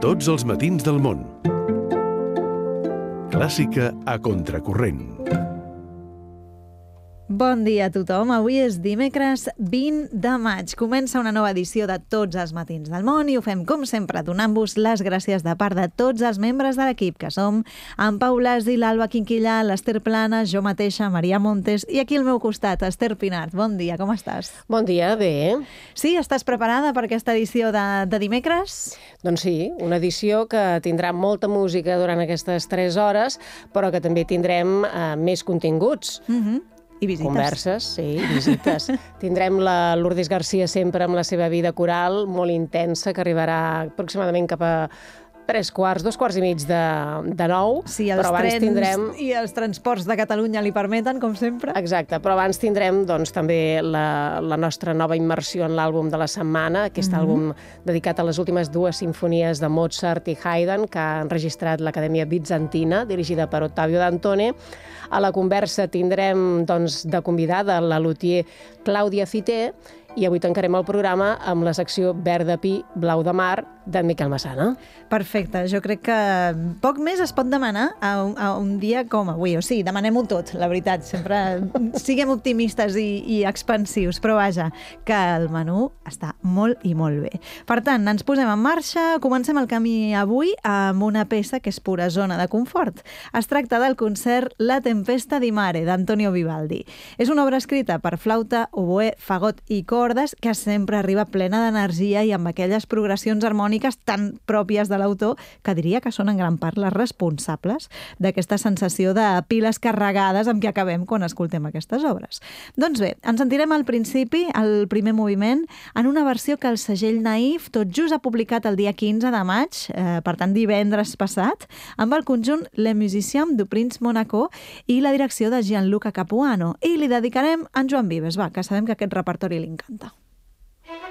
Tots els matins del món. Clàssica a contracorrent. Bon dia a tothom. Avui és dimecres 20 de maig. Comença una nova edició de Tots els matins del món i ho fem, com sempre, donant-vos les gràcies de part de tots els membres de l'equip, que som en Pau Blasi, l'Alba Quinquillà, l'Ester Plana, jo mateixa, Maria Montes, i aquí al meu costat, Ester Pinart. Bon dia, com estàs? Bon dia, bé. Sí, estàs preparada per aquesta edició de dimecres? Doncs sí, una edició que tindrà molta música durant aquestes 3 hores, però que també tindrem més continguts. I visites. Converses, sí, visites. Tindrem la Lourdes Garcia sempre amb la seva vida coral, molt intensa, que arribarà aproximadament cap a 2 quarts i mig de 9. Sí, els trens i els transports de Catalunya li permeten, com sempre. Exacte, però abans tindrem doncs, també la nostra nova immersió en l'àlbum de la setmana, aquest àlbum dedicat a les últimes 2 simfonies de Mozart i Haydn, que ha enregistrat l'Acadèmia Bizantina, dirigida per Ottavio Dantone. A la conversa tindrem doncs, de convidada la luthier Clàudia Fité, i avui tancarem el programa amb la secció Verd de pi, blau de mar, d'en Miquel Massana. Perfecte, jo crec que poc més es pot demanar a un dia com avui. O sigui, demanem-ho tot, la veritat. Sempre siguem optimistes i expansius, però vaja, que el menú està molt i molt bé. Per tant, ens posem en marxa, comencem el camí avui amb una peça que és pura zona de confort. Es tracta del concert La tempesta di mare, d'Antonio Vivaldi. És una obra escrita per flauta, oboè, fagot i cordes, que sempre arriba plena d'energia i amb aquelles progressions harmòniques tan pròpies de l'autor que diria que són en gran part les responsables d'aquesta sensació de piles carregades amb què acabem quan escoltem aquestes obres. Doncs bé, ens sentirem al principi, el primer moviment, en una versió que el segell Naïf tot just ha publicat el dia 15 de maig, per tant divendres passat, amb el conjunt Le Musiciens du Prince Monaco i la direcció de Gianluca Capuano. I li dedicarem a en Joan Vives, que sabem que aquest repertori li encanta.